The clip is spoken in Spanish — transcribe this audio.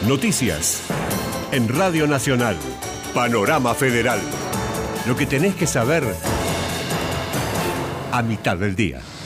Noticias. En Radio Nacional. Panorama Federal. Lo que tenés que saber a mitad del día.